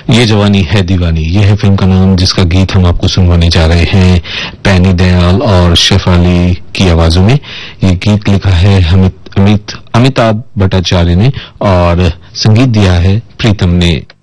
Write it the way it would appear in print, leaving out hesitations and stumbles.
ये जवानी है दीवानी, ये है फिल्म का नाम, जिसका गीत हम आपको सुनवाने जा रहे हैं पैनी दयाल और शेफाली की आवाजों में। ये गीत लिखा है अमिताभ भट्टाचार्य ने और संगीत दिया है प्रीतम ने।